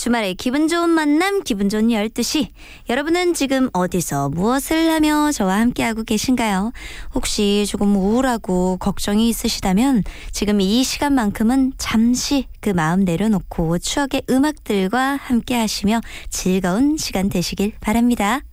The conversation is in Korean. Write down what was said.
주말에 기분 좋은 만남, 기분 좋은 12시. 여러분은 지금 어디서 무엇을 하며 저와 함께하고 계신가요? 혹시 조금 우울하고 걱정이 있으시다면 지금 이 시간만큼은 잠시 그 마음 내려놓고 추억의 음악들과 함께 하시며 즐거운 시간 되시길 바랍니다.